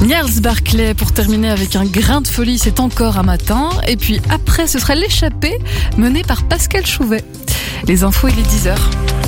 Gnarls Barclay pour terminer avec un grain de folie, c'est encore un matin. Et puis après, ce sera l'échappée menée par Pascal Chouvet. Les infos, il est 10h.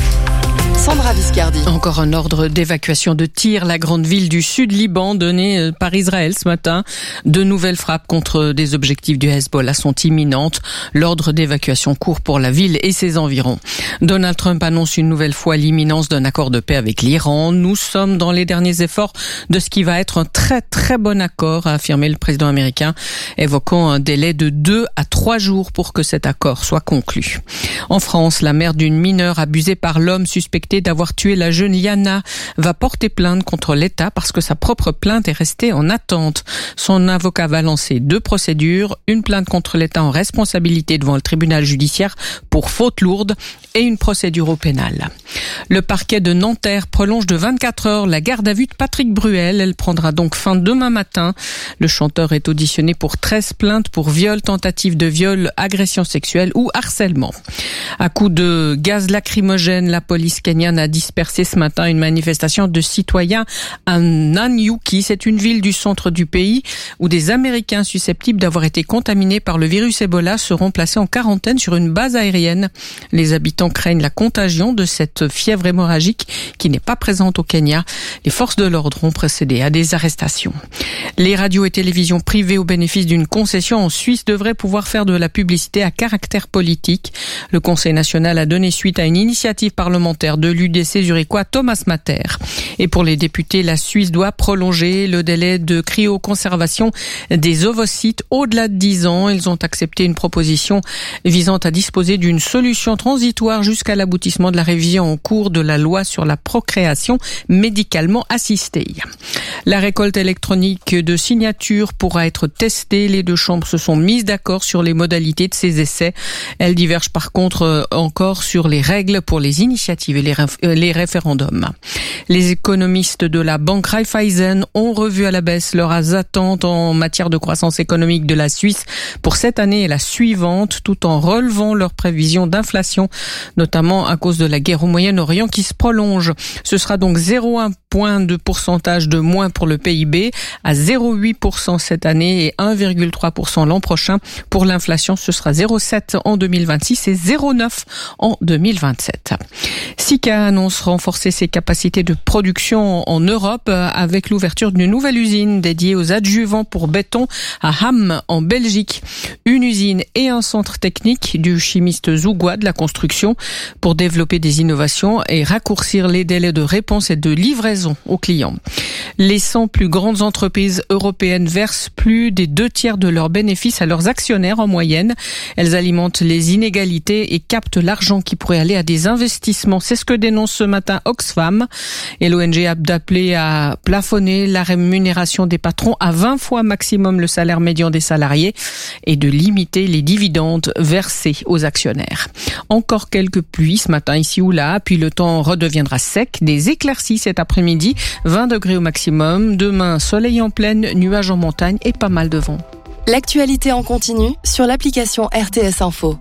Sandra Viscardi. Encore un ordre d'évacuation de Tyr, la grande ville du sud-Liban, donné par Israël ce matin. De nouvelles frappes contre des objectifs du Hezbollah sont imminentes. L'ordre d'évacuation court pour la ville et ses environs. Donald Trump annonce une nouvelle fois l'imminence d'un accord de paix avec l'Iran. Nous sommes dans les derniers efforts de ce qui va être un très très bon accord, a affirmé le président américain, évoquant un délai de 2 à 3 jours pour que cet accord soit conclu. En France, la mère d'une mineure abusée par l'homme suspecté d'avoir tué la jeune Liana va porter plainte contre l'État parce que sa propre plainte est restée en attente. Son avocat va lancer 2 procédures, une plainte contre l'État en responsabilité devant le tribunal judiciaire pour faute lourde et une procédure au pénal. Le parquet de Nanterre prolonge de 24 heures la garde à vue de Patrick Bruel. Elle prendra donc fin demain matin. Le chanteur est auditionné pour 13 plaintes pour viol, tentative de viol, agression sexuelle ou harcèlement. À coups de gaz lacrymogène, la police kenyane a dispersé ce matin une manifestation de citoyens à Nanyuki. C'est une ville du centre du pays où des Américains susceptibles d'avoir été contaminés par le virus Ebola seront placés en quarantaine sur une base aérienne. Les habitants craignent la contagion de cette fièvre hémorragique qui n'est pas présente au Kenya. Les forces de l'ordre ont procédé à des arrestations. Les radios et télévisions privées au bénéfice d'une concession en Suisse devraient pouvoir faire de la publicité à caractère politique. Le Conseil national a donné suite à une initiative parlementaire de l'UDC zurichois Thomas Matter. Et pour les députés, la Suisse doit prolonger le délai de cryoconservation des ovocytes au-delà de 10 ans. Ils ont accepté une proposition visant à disposer d'une solution transitoire jusqu'à l'aboutissement de la révision en cours de la loi sur la procréation médicalement assistée. La récolte électronique de signatures pourra être testée. Les 2 chambres se sont mises d'accord sur les modalités de ces essais. Elles divergent par contre encore sur les règles pour les initiatives et les référendums. Les économistes de la banque Raiffeisen ont revu à la baisse leurs attentes en matière de croissance économique de la Suisse pour cette année et la suivante, tout en relevant leurs prévisions d'inflation, notamment à cause de la guerre au Moyen-Orient qui se prolonge. Ce sera donc 0,1 point de pourcentage de moins pour le PIB, à 0,8% cette année et 1,3% l'an prochain. Pour l'inflation, ce sera 0,7 en 2026 et 0,9 en 2027. Sika annonce renforcer ses capacités de production en Europe avec l'ouverture d'une nouvelle usine dédiée aux adjuvants pour béton à Ham en Belgique. Une usine et un centre technique du chimiste Zougoua de la construction pour développer des innovations et raccourcir les délais de réponse et de livraison aux clients. Les 100 plus grandes entreprises européennes versent plus des 2/3 de leurs bénéfices à leurs actionnaires en moyenne. Elles alimentent les inégalités et captent l'argent qui pourrait aller à des investissements. C'est ce que dénonce ce matin Oxfam. Et l'ONG a appelé à plafonner la rémunération des patrons à 20 fois maximum le salaire médian des salariés et de limiter les dividendes versés aux actionnaires. Encore quelques pluies ce matin ici ou là, puis le temps redeviendra sec. Des éclaircies cet après-midi, 20 degrés au maximum. Demain, soleil en plaine, nuages en montagne et pas mal de vent. L'actualité en continu sur l'application RTS Info.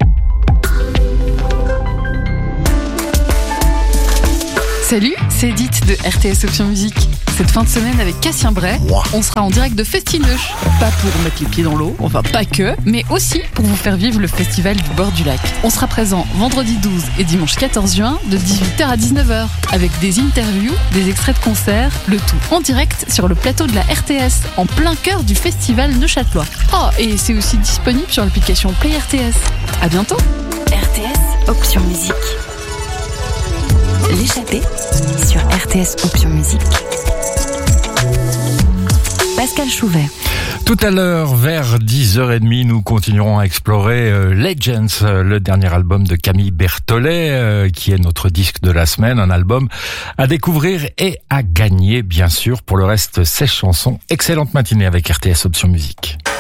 Salut, c'est Edith de RTS Option Musique. Cette fin de semaine avec Cassien Bray, on sera en direct de Festineuch. Pas pour mettre les pieds dans l'eau, enfin pas que, mais aussi pour vous faire vivre le festival du bord du lac. On sera présent vendredi 12 et dimanche 14 juin de 18h à 19h avec des interviews, des extraits de concerts, le tout en direct sur le plateau de la RTS, en plein cœur du festival neuchâtelois. Oh, et c'est aussi disponible sur l'application Play RTS. À bientôt. RTS Option Musique. L'échappée sur RTS Option Musique. Pascal Chouvet. Tout à l'heure, vers 10h30, nous continuerons à explorer Legends, le dernier album de Camille Berthollet, qui est notre disque de la semaine, un album à découvrir et à gagner, bien sûr. Pour le reste, 16 chansons. Excellente matinée avec RTS Option Musique.